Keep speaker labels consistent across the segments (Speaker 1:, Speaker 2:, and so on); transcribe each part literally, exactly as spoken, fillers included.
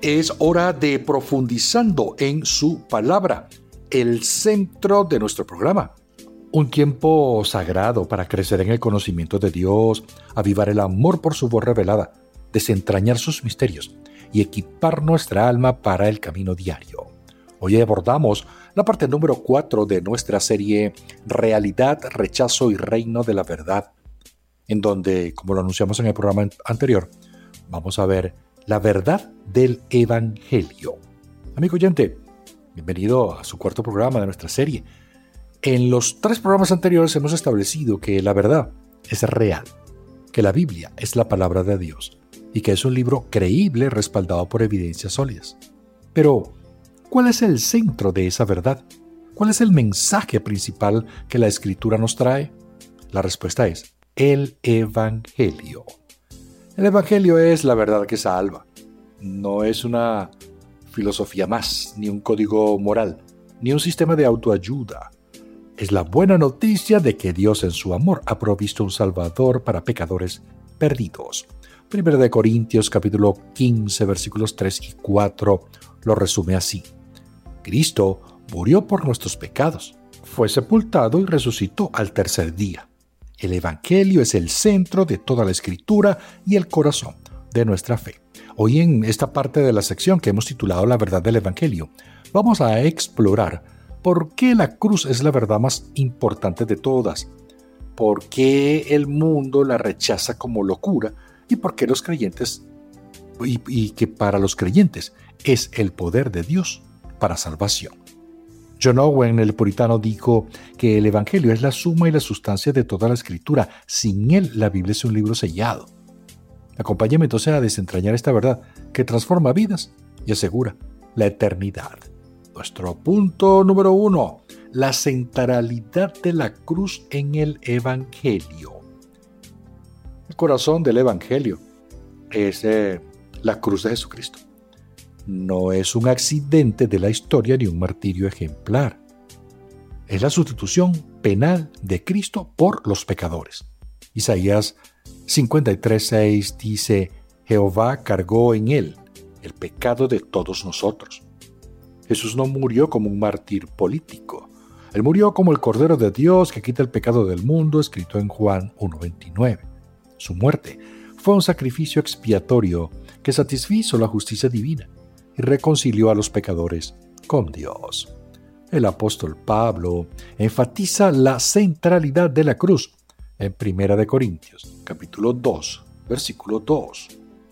Speaker 1: Es hora de profundizando en su palabra, el centro de nuestro programa. Un tiempo sagrado para crecer en el conocimiento de Dios, avivar el amor por su voz revelada, desentrañar sus misterios y equipar nuestra alma para el camino diario. Hoy abordamos la parte número cuatro de nuestra serie Realidad, Rechazo y Reino de la Verdad, en donde, como lo anunciamos en el programa anterior, vamos a ver la verdad del Evangelio. Amigo oyente, bienvenido a su cuarto programa de nuestra serie. En los tres programas anteriores hemos establecido que la verdad es real, que la Biblia es la palabra de Dios y que es un libro creíble respaldado por evidencias sólidas. Pero, ¿cuál es el centro de esa verdad? ¿Cuál es el mensaje principal que la Escritura nos trae? La respuesta es el Evangelio. El Evangelio es la verdad que salva. No es una filosofía más, ni un código moral, ni un sistema de autoayuda. Es la buena noticia de que Dios en su amor ha provisto un Salvador para pecadores perdidos. Primera de Corintios capítulo quince versículos tres y cuatro lo resume así. Cristo murió por nuestros pecados, fue sepultado y resucitó al tercer día. El Evangelio es el centro de toda la Escritura y el corazón de nuestra fe. Hoy en esta parte de la sección que hemos titulado La verdad del Evangelio, vamos a explorar por qué la cruz es la verdad más importante de todas, por qué el mundo la rechaza como locura y por qué los creyentes, y, y que para los creyentes es el poder de Dios para salvación. John Owen, el puritano, dijo que el Evangelio es la suma y la sustancia de toda la Escritura. Sin él, la Biblia es un libro sellado. Acompáñame entonces a desentrañar esta verdad que transforma vidas y asegura la eternidad. Nuestro punto número uno, la centralidad de la cruz en el Evangelio. El corazón del Evangelio es eh, la cruz de Jesucristo. No es un accidente de la historia ni un martirio ejemplar. Es la sustitución penal de Cristo por los pecadores. Isaías cincuenta y tres seis dice: Jehová cargó en él el pecado de todos nosotros. Jesús no murió como un mártir político. Él murió como el Cordero de Dios que quita el pecado del mundo, escrito en Juan uno veintinueve. Su muerte fue un sacrificio expiatorio que satisfizo la justicia divina y reconcilió a los pecadores con Dios. El apóstol Pablo enfatiza la centralidad de la cruz en Primera de Corintios, capítulo dos, versículo dos,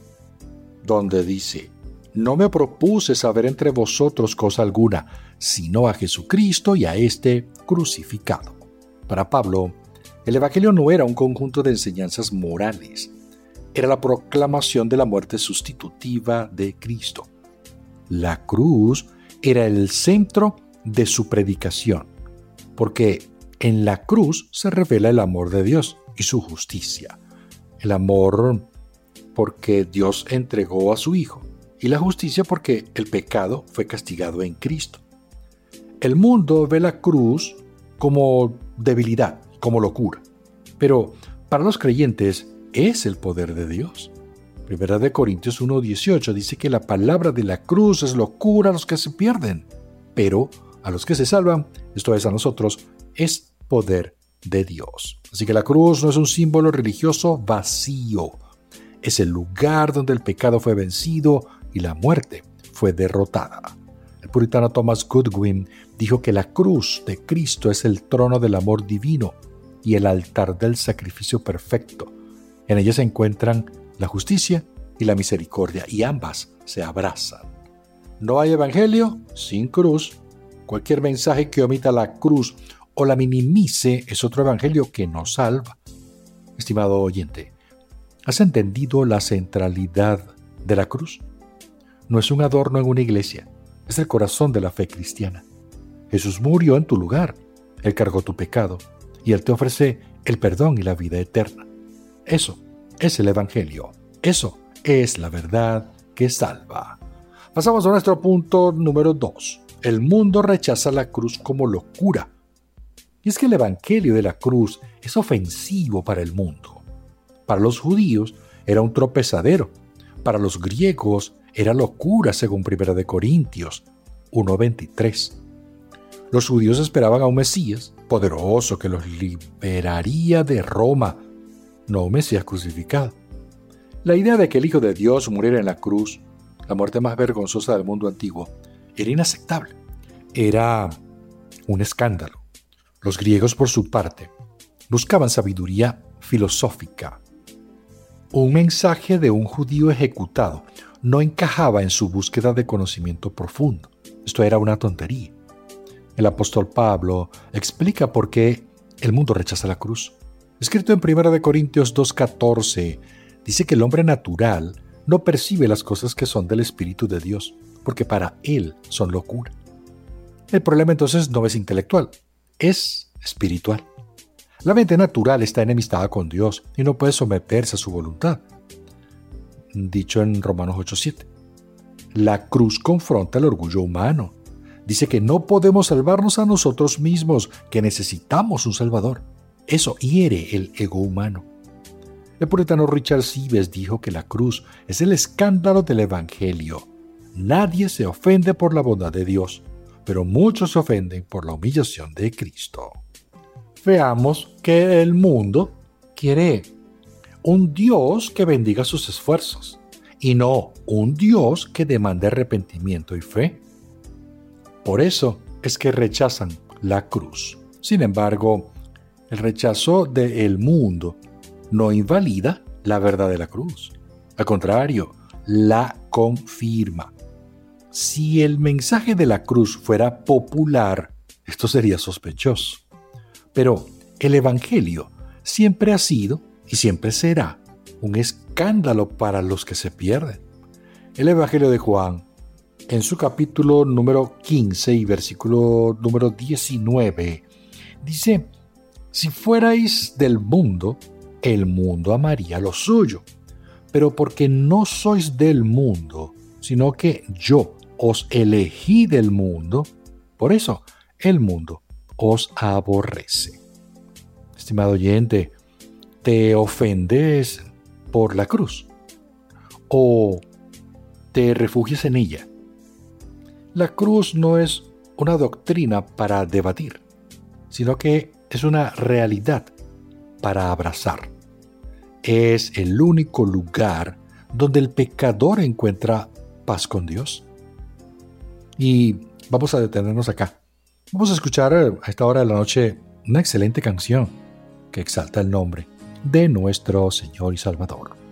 Speaker 1: donde dice: No me propuse saber entre vosotros cosa alguna, sino a Jesucristo y a éste crucificado. Para Pablo, el Evangelio no era un conjunto de enseñanzas morales, era la proclamación de la muerte sustitutiva de Cristo. La cruz era el centro de su predicación, porque en la cruz se revela el amor de Dios y su justicia. El amor porque Dios entregó a su Hijo, y la justicia porque el pecado fue castigado en Cristo. El mundo ve la cruz como debilidad, como locura, pero para los creyentes es el poder de Dios. Primera de Corintios uno dieciocho dice que la palabra de la cruz es locura a los que se pierden, pero a los que se salvan, esto es a nosotros, es poder de Dios. Así que la cruz no es un símbolo religioso vacío, es el lugar donde el pecado fue vencido y la muerte fue derrotada. El puritano Thomas Goodwin dijo que la cruz de Cristo es el trono del amor divino y el altar del sacrificio perfecto. En ella se encuentran la justicia y la misericordia, y ambas se abrazan. No hay evangelio sin cruz. Cualquier mensaje que omita la cruz o la minimice es otro evangelio que no salva. Estimado oyente, ¿has entendido la centralidad de la cruz? No es un adorno en una iglesia, es el corazón de la fe cristiana. Jesús murió en tu lugar, Él cargó tu pecado y Él te ofrece el perdón y la vida eterna. Eso es el Evangelio. Eso es la verdad que salva. Pasamos a nuestro punto número dos. El mundo rechaza la cruz como locura. Y es que el Evangelio de la cruz es ofensivo para el mundo. Para los judíos era un tropezadero, Para los griegos era locura según primera de Corintios uno veintitrés. Los judíos esperaban a un Mesías poderoso que los liberaría de Roma, no un Mesías crucificado. La idea de que el Hijo de Dios muriera en la cruz, la muerte más vergonzosa del mundo antiguo, era inaceptable. Era un escándalo. Los griegos, por su parte, buscaban sabiduría filosófica. Un mensaje de un judío ejecutado no encajaba en su búsqueda de conocimiento profundo. Esto era una tontería. El apóstol Pablo explica por qué el mundo rechaza la cruz. Escrito en primera de Corintios dos catorce, dice que el hombre natural no percibe las cosas que son del Espíritu de Dios, porque para él son locura. El problema entonces no es intelectual, es espiritual. La mente natural está enemistada con Dios y no puede someterse a su voluntad. Dicho en Romanos ocho siete. La cruz confronta el orgullo humano. Dice que no podemos salvarnos a nosotros mismos, que necesitamos un Salvador. Eso hiere el ego humano. El puritano Richard Sibbes dijo que la cruz es el escándalo del Evangelio. Nadie se ofende por la bondad de Dios, pero muchos se ofenden por la humillación de Cristo. Veamos que el mundo quiere un Dios que bendiga sus esfuerzos y no un Dios que demande arrepentimiento y fe. Por eso es que rechazan la cruz. Sin embargo, el rechazo del mundo no invalida la verdad de la cruz. Al contrario, la confirma. Si el mensaje de la cruz fuera popular, esto sería sospechoso. Pero el Evangelio siempre ha sido y siempre será un escándalo para los que se pierden. El Evangelio de Juan, en su capítulo número quince y versículo número diecinueve, dice: si fuerais del mundo, el mundo amaría lo suyo. Pero porque no sois del mundo, sino que yo os elegí del mundo, por eso el mundo os aborrece. Estimado oyente, ¿te ofendes por la cruz? ¿O te refugias en ella? La cruz no es una doctrina para debatir, sino que es una realidad para abrazar. Es el único lugar donde el pecador encuentra paz con Dios. Y vamos a detenernos acá. Vamos a escuchar a esta hora de la noche una excelente canción que exalta el nombre de nuestro Señor y Salvador.